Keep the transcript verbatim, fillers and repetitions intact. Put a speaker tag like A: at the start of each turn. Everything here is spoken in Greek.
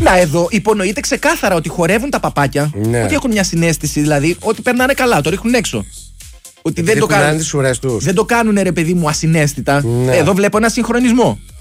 A: Να, εδώ υπονοείται ξεκάθαρα ότι χορεύουν τα παπάκια.
B: Ναι.
A: Ότι έχουν μια συνέστηση, δηλαδή ότι περνάνε καλά, το ρίχνουν έξω. Ότι δεν το, κάνουν,
B: δεν το κάνουν ρε παιδί μου ασυναίσθητα.
A: Ναι. Εδώ βλέπω ένα συγχρονισμό.